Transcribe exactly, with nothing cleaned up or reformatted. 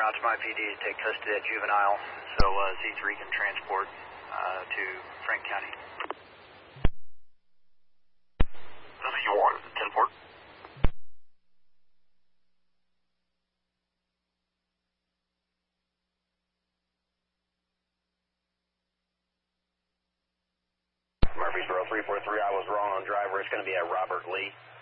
route to my P D to take custody of that juvenile so uh, Z three can transport uh, to Frank County. That's what you want, ten four. Murfreesboro three four three, I was wrong on driver. It's going to be a Robert Lee.